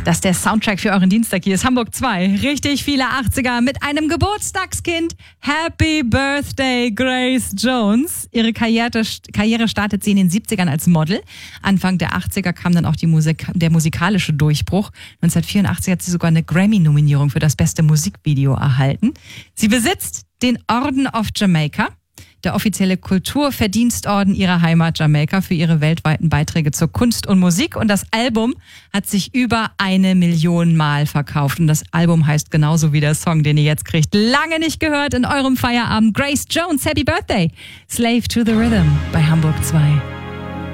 Das ist der Soundtrack für euren Dienstag. Hier ist Hamburg 2. Richtig viele 80er mit einem Geburtstagskind. Happy Birthday, Grace Jones. Ihre Karriere startet sie in den 70ern als Model. Anfang der 80er kam dann auch der musikalische Durchbruch. 1984 hat sie sogar eine Grammy-Nominierung für das beste Musikvideo erhalten. Sie besitzt den Orden of Jamaica, der offizielle Kulturverdienstorden ihrer Heimat Jamaika, für ihre weltweiten Beiträge zur Kunst und Musik. Und das Album hat sich über 1 Million Mal verkauft. Und das Album heißt genauso wie der Song, den ihr jetzt kriegt. Lange nicht gehört in eurem Feierabend. Grace Jones, Happy Birthday. Slave to the Rhythm bei Hamburg 2.